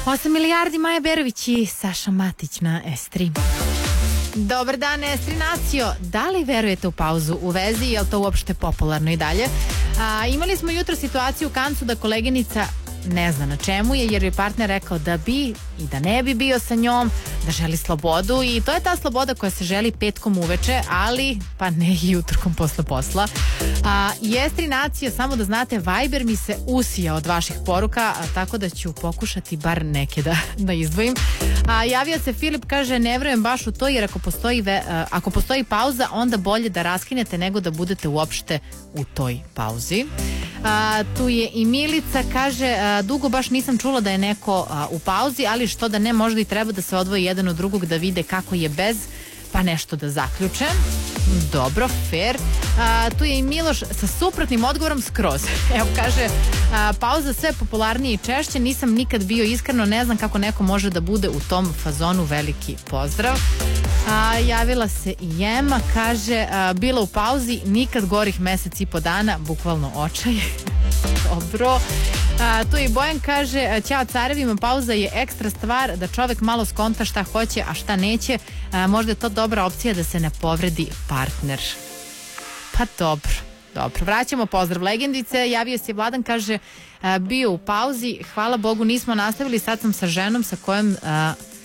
8 milijardi Maja Berović i Saša Matić na S3. Dobar dan, S3 nacio. Da li verujete u pauzu u vezi? Je li to uopšte popularno i dalje? Imali smo jutro situaciju u Kancu da koleginica ne zna na čemu je, jer je partner rekao da bi i da ne bi bio sa njom, da želi slobodu, i to je ta sloboda koja se želi petkom uveče, ali pa ne i utorkom posle posla. S3 nacija, samo da znate, Viber mi se usija od vaših poruka, tako da ću pokušati bar neke da izdvojim. Javio se Filip, kaže, ne verujem baš u to, jer ako postoji pauza, onda bolje da raskinete nego da budete uopšte u toj pauzi. Tu je i Milica, kaže, dugo baš nisam čula da je neko u pauzi, ali što da ne, možda i treba da se odvoji jedan od drugog da vide kako je bez, pa nešto da zaključe. Dobro, fair. Tu je i Miloš sa suprotnim odgovorom skroz. Evo, kaže, pauza sve popularnije i češće, nisam nikad bio, iskreno ne znam kako neko može da bude u tom fazonu, veliki pozdrav. Javila se i Jema, kaže, bila u pauzi, nikad gorih mesec i po dana, bukvalno očaj. Dobro. Tu i Bojan, kaže, ćao carevima, pauza je ekstra stvar da čovek malo skonta šta hoće, a šta neće. Možda je to dobra opcija da se ne povredi partner. Pa dobro. Vraćamo pozdrav legendice. Javio se Vladan, kaže, bio u pauzi, hvala Bogu nismo nastavili, sad sam sa ženom sa kojom